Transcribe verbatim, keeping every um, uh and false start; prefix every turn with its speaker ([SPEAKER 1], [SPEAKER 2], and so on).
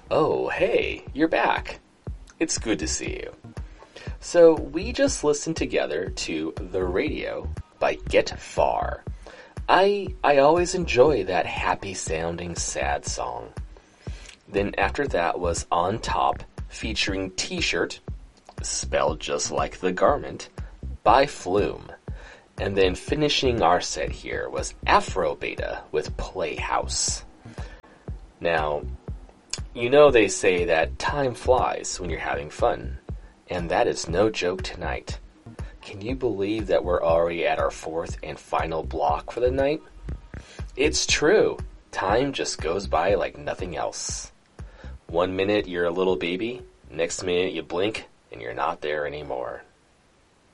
[SPEAKER 1] Oh, hey, you're back. It's good to see you. So, we just listened together to The Radio by Get Far. I I always enjoy that happy-sounding sad song. Then after that was On Top, featuring T-Shirt, spelled just like the garment, by Flume. And then finishing our set here was Afro Beta with Playhouse. Now, you know they say that time flies when you're having fun, and that is no joke tonight. Can you believe that we're already at our fourth and final block for the night? It's true. Time just goes by like nothing else. One minute you're a little baby, next minute you blink and you're not there anymore.